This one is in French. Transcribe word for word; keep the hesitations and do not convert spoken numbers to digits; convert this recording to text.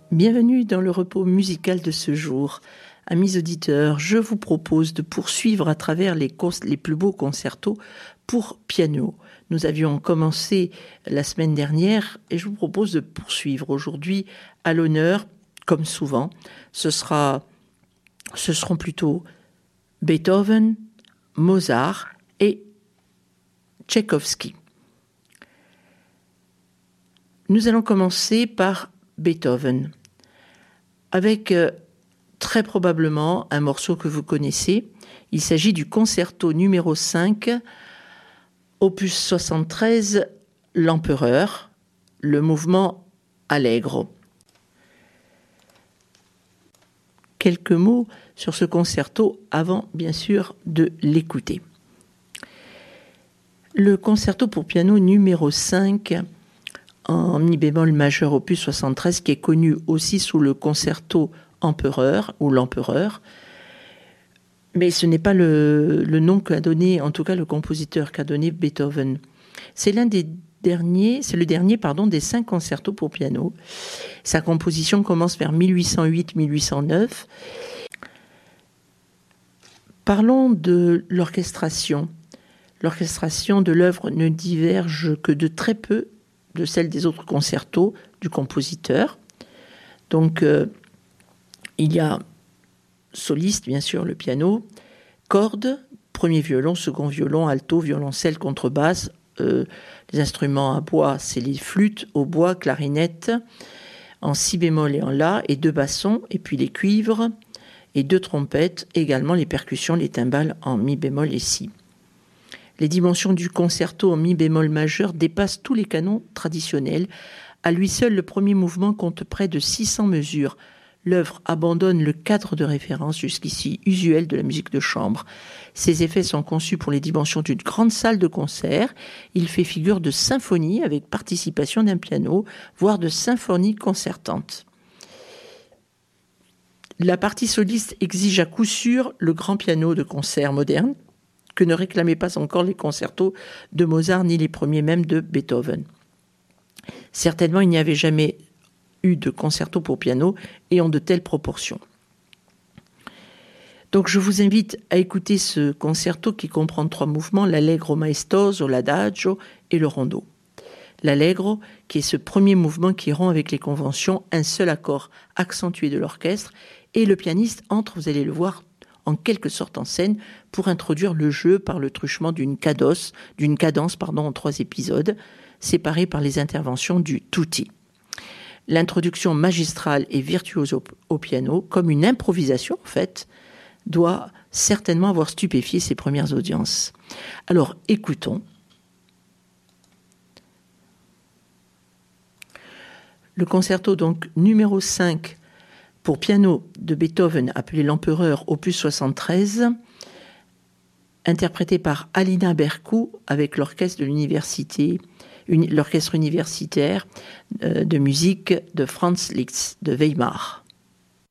Bienvenue dans le repos musical de ce jour. Amis auditeurs, je vous propose de poursuivre à travers les, cons- les plus beaux concertos pour piano. Nous avions commencé la semaine dernière et je vous propose de poursuivre aujourd'hui à l'honneur, comme souvent. Ce sera, ce seront plutôt Beethoven, Mozart et Tchaïkovski. Nous allons commencer par Beethoven, avec euh, très probablement un morceau que vous connaissez. Il s'agit du concerto numéro cinq, opus soixante-treize, l'Empereur, le mouvement Allegro. Quelques mots sur ce concerto avant, bien sûr, de l'écouter. Le concerto pour piano numéro cinq, en mi bémol majeur opus soixante-treize, qui est connu aussi sous le concerto Empereur ou l'Empereur. Mais ce n'est pas le, le nom qu'a donné, en tout cas le compositeur qu'a donné Beethoven. C'est l'un des derniers, c'est le dernier, pardon, des cinq concertos pour piano. Sa composition commence vers mille huit cent huit mille huit cent neuf. Parlons de l'orchestration. L'orchestration de l'œuvre ne diverge que de très peu de celle des autres concertos du compositeur. Donc, euh, il y a soliste, bien sûr, le piano, cordes, premier violon, second violon, alto, violoncelle, contrebasse. Euh, les instruments à bois, c'est les flûtes, hautbois, clarinette, en si bémol et en la, et deux bassons, et puis les cuivres, et deux trompettes, également les percussions, les timbales en mi bémol et si. Les dimensions du concerto en mi bémol majeur dépassent tous les canons traditionnels. À lui seul, le premier mouvement compte près de six cents mesures. L'œuvre abandonne le cadre de référence jusqu'ici usuel de la musique de chambre. Ses effets sont conçus pour les dimensions d'une grande salle de concert. Il fait figure de symphonie avec participation d'un piano, voire de symphonie concertante. La partie soliste exige à coup sûr le grand piano de concert moderne, que ne réclamaient pas encore les concertos de Mozart ni les premiers même de Beethoven. Certainement, il n'y avait jamais eu de concerto pour piano et en de telles proportions. Donc je vous invite à écouter ce concerto qui comprend trois mouvements, l'allegro maestoso, l'adagio et le rondo. L'allegro, qui est ce premier mouvement qui rompt avec les conventions, un seul accord accentué de l'orchestre, et le pianiste entre, vous allez le voir, en quelque sorte en scène, pour introduire le jeu par le truchement d'une cadence, d'une cadence pardon, en trois épisodes, séparés par les interventions du tutti. L'introduction magistrale et virtuose au, au piano, comme une improvisation en fait, doit certainement avoir stupéfié ses premières audiences. Alors écoutons. Le concerto donc numéro cinq pour piano de Beethoven, appelé l'Empereur, opus soixante-treize, interprété par Alina Berku avec l'orchestre de l'université, une, l'orchestre universitaire euh, de musique de Franz Liszt de Weimar.